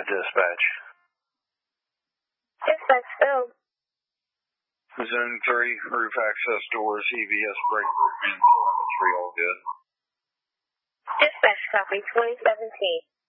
Dispatch. Dispatch, Phil. Zone 3, roof access doors, EVS brake roof, and telemetry, all good. Dispatch, copy, 2017.